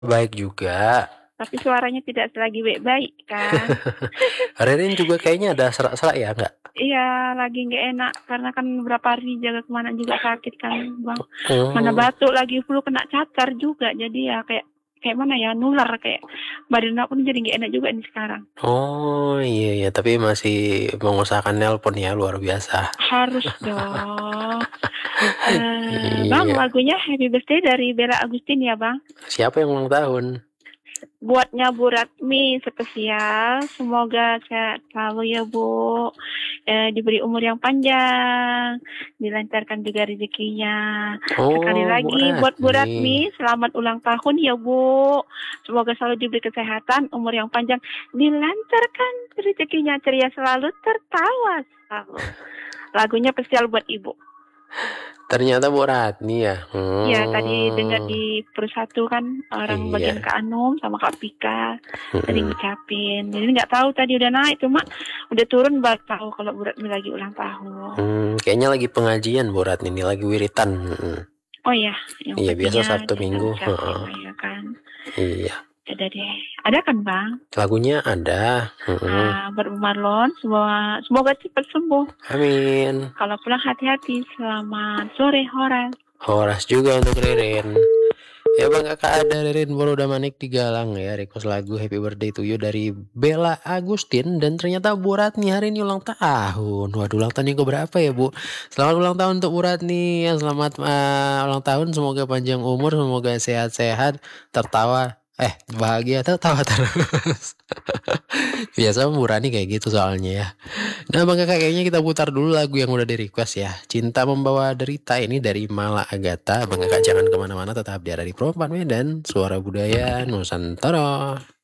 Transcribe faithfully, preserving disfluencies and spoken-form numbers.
Baik juga. Tapi suaranya tidak lagi baik-baik kan. Ririn juga kayaknya ada serak-serak ya, enggak? Iya, lagi nggak enak karena kan beberapa hari jaga kemana juga sakit kan, Bang. Mana Oh, batuk lagi flu kena cacar juga, jadi ya kayak kayak mana ya nular kayak badan aku nih jadi nggak enak juga nih sekarang. oh iya iya, tapi masih mengusahakan nelpon ya, luar biasa. Harus dong. Eh, Bang, Iya. lagunya Happy Birthday dari Bella Agustin ya, Bang. Siapa yang ulang tahun? Buatnya Bu Ratmi spesial. Semoga sehat selalu ya, Bu. Eh, diberi umur yang panjang, dilancarkan juga rezekinya. Sekali Oh, Bu lagi buat Bu Ratni. Ratmi, selamat ulang tahun ya, Bu. Semoga selalu diberi kesehatan, umur yang panjang, dilancarkan rezekinya, ceria selalu, tertawa selalu. Lagunya spesial buat Ibu. Ternyata Bu Ratni ya. Ya, tadi dengar Hmm, di Persatu kan orang bagian iya. Kak Anum sama Kak Pika tadi Mm-mm. ngucapin. Jadi nggak tahu tadi udah naik cuma udah turun baru tahu kalau Bu Ratmi lagi ulang tahun. Hmm, kayaknya lagi pengajian Bu Ratni ini, lagi wiritan. Mm-mm. Oh ya, yang Iya, biasa pastinya Sabtu kita Minggu. ucapin Heeh. lah ya kan. Iya. Ada deh. Ada kan Bang? Lagunya ada. Mm-mm. Ah, buat Bu Marlon, semoga semoga cepat sembuh. Amin. Kalau pulang hati-hati. Selamat sore Horas. Horas juga untuk Ririn. Ya bang, kakak ada Ririn baru udah manik di Galang ya, request lagu Happy Birthday to You dari Bella Agustin. Dan ternyata Bu Ratni hari ini ulang tahun. Waduh, ulang tahun yang keberapa ya Bu? Selamat ulang tahun untuk Bu Ratni ya. Selamat uh, ulang tahun, semoga panjang umur, semoga sehat-sehat, tertawa eh bahagia, tertawa terus. Biasa Bu Rani kayak gitu soalnya ya. Nah bang kakak, kayaknya kita putar dulu lagu yang udah di request ya, Cinta Membawa Derita, ini dari Mala Agatha. Bang kakak jangan kemana-mana, tetap di Radio Pro Medan, Suara Budaya Nusantara.